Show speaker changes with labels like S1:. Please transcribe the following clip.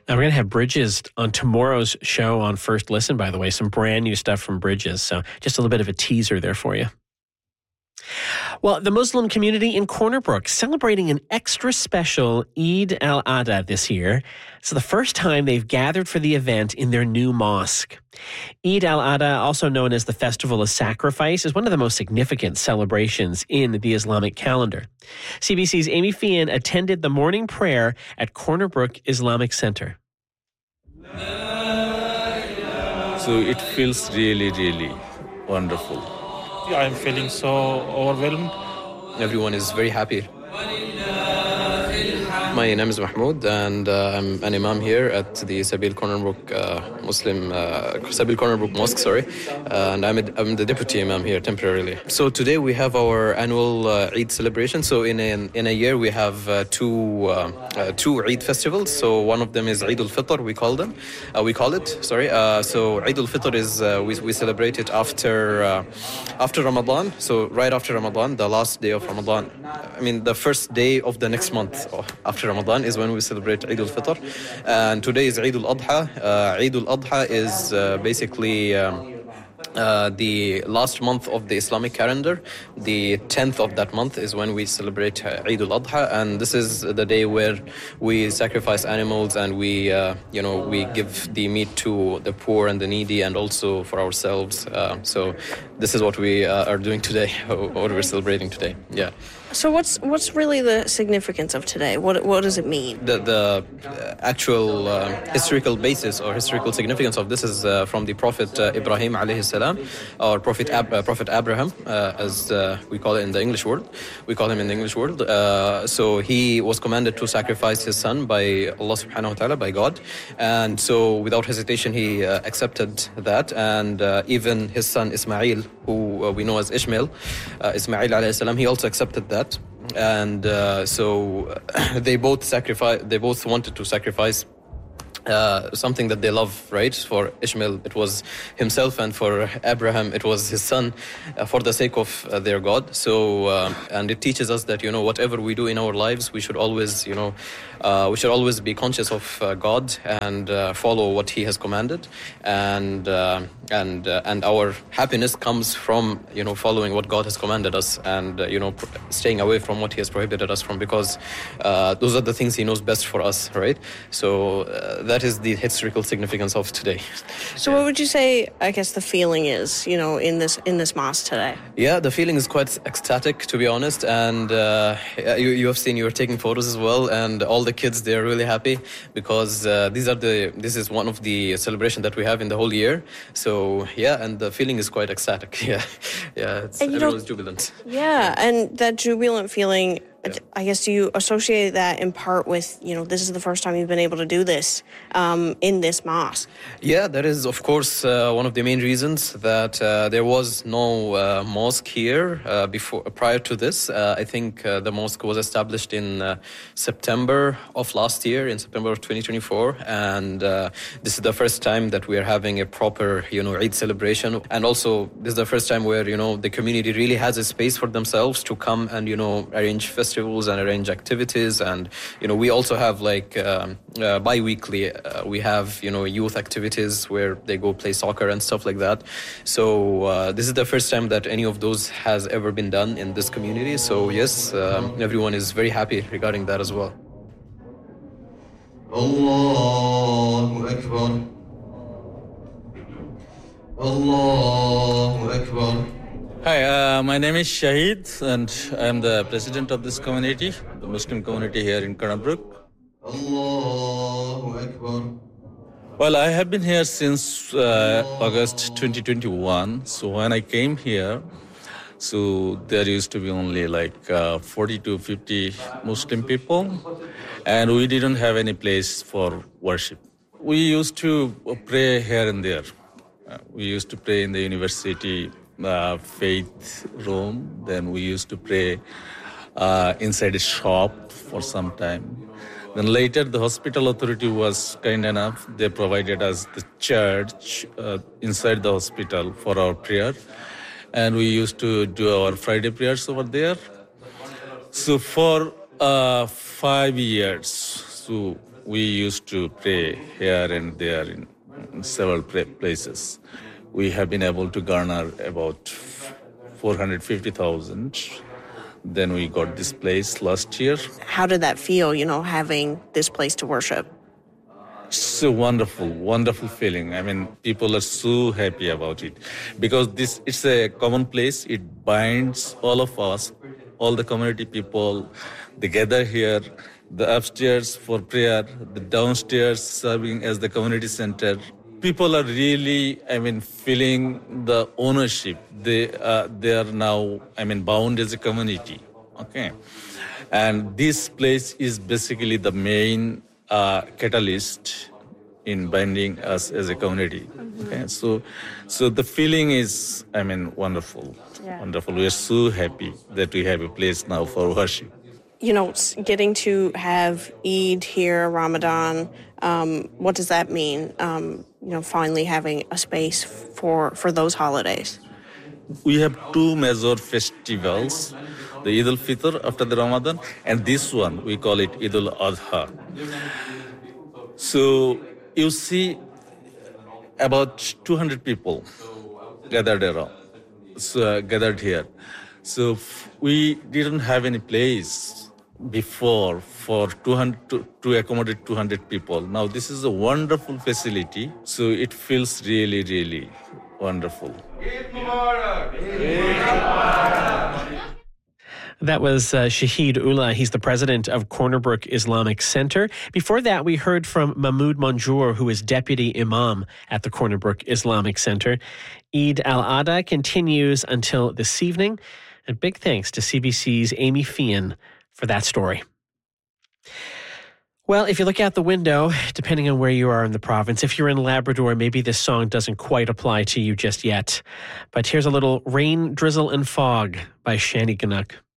S1: Now we're going to have Bridges on tomorrow's show on First Listen, by the way, some brand new stuff from Bridges. So just a little bit of a teaser there for you. Well, the Muslim community in Corner Brook celebrating an extra special Eid al-Adha this year. It's the first time they've gathered for the event in their new mosque. Eid al-Adha, also known as the Festival of Sacrifice, is one of the most significant celebrations in the Islamic calendar. CBC's Amy Fian attended the morning prayer at Corner Brook Islamic Center.
S2: So it feels really, really wonderful.
S3: I'm feeling so overwhelmed.
S4: Everyone is very happy. My name is Mahmoud, and I'm an imam here at the Sabil Corner Brook Sabil Corner Brook Mosque, and I'm the deputy imam here temporarily. So today we have our annual Eid celebration. So in a year we have two Eid festivals. So one of them is Eid al-Fitr, we call it. So Eid al-Fitr is we celebrate it after Ramadan. So right after Ramadan, the last day of Ramadan. I mean the first day of the next month after Ramadan is when we celebrate Eid al-Fitr, and today is Eid al-Adha. Eid al-Adha is basically the last month of the Islamic calendar. The 10th of that month is when we celebrate Eid al-Adha, and this is the day where we sacrifice animals and we give the meat to the poor and the needy, and also for ourselves. So this is what we are doing today, what we're celebrating today. Yeah.
S5: So what's really the significance of today? What does it mean?
S4: The actual historical basis or historical significance of this is from the Prophet Ibrahim alayhi salam, or Prophet Abraham, as we call it in the English world. We call him in the English world. So he was commanded to sacrifice his son by Allah subhanahu wa ta'ala, by God. And so without hesitation he accepted that. And even his son Ismail, who we know as Ishmael, Ismail alayhi salam, he also accepted that. And so they both wanted to sacrifice something that they love, right? For Ishmael, it was himself, and for Abraham, it was his son, for the sake of their God. So, and it teaches us that, whatever we do in our lives, we should always, be conscious of God and follow what He has commanded, and our happiness comes from, following what God has commanded us, and staying away from what He has prohibited us from, because those are the things He knows best for us, right? So that is the historical significance of today.
S5: So what would you say, I guess, the feeling is, in this mosque today?
S4: Yeah, the feeling is quite ecstatic, to be honest. And you have seen, you were taking photos as well, and all the kids, they're really happy because this is one of the celebration that we have in the whole year. So yeah, and the feeling is quite ecstatic. Yeah, everyone's jubilant.
S5: Yeah, and that jubilant feeling, yeah. I guess you associate that in part with, this is the first time you've been able to do this in this mosque.
S4: Yeah, that is, of course, one of the main reasons that there was no mosque here prior to this. I think the mosque was established in September of last year, in September of 2024. And this is the first time that we are having a proper, Eid celebration. And also, this is the first time where, the community really has a space for themselves to come and, arrange festivals and arrange activities. And we also have bi-weekly we have youth activities where they go play soccer and stuff like that. So this is the first time that any of those has ever been done in this community. So yes, everyone is very happy regarding that as well.
S6: Allahu Akbar. Allahu Akbar.
S2: Hi, my name is Shahid, and I am the president of this community, the Muslim community here in Corner Brook.
S6: Allahu Akbar.
S2: Well, I have been here since August 2021. So when I came here, so there used to be only 40 to 50 Muslim people, and we didn't have any place for worship. We used to pray here and there. We used to pray in the university faith room. Then we used to pray inside a shop for some time. Then later the hospital authority was kind enough. They provided us the church inside the hospital for our prayer. And we used to do our Friday prayers over there. So for 5 years, So we used to pray here and there in several places. We have been able to garner about 450,000. Then we got this place last year.
S5: How did that feel, having this place to worship?
S2: It's a wonderful, wonderful feeling. I mean, people are so happy about it because it's a common place. It binds all of us, all the community people. They gather here, the upstairs for prayer, the downstairs serving as the community center. People are really, feeling the ownership. They are now, bound as a community. Okay, and this place is basically the main catalyst in binding us as a community. Okay, so the feeling is, wonderful. Yeah. Wonderful. We are so happy that we have a place now for worship.
S5: Getting to have Eid here, Ramadan, what does that mean? Finally having a space for those holidays.
S2: We have two major festivals, the Eid al-Fitr after the Ramadan, and this one, we call it Eid al-Adha. So you see about 200 people gathered here. So we didn't have any place before for 200 to accommodate 200 people. Now this is a wonderful facility, so it feels really, really wonderful.
S1: That was Shahid Ullah. He's the president of Corner Brook Islamic Center. Before that, we heard from Mahmoud Manjoor, who is deputy imam at the Corner Brook Islamic Center. Eid al-Adha continues until this evening. And big thanks to CBC's Amy Fian for that story. Well, if you look out the window, depending on where you are in the province, if you're in Labrador, maybe this song doesn't quite apply to you just yet. But here's a little Rain, Drizzle and Fog by Shani Ganuk.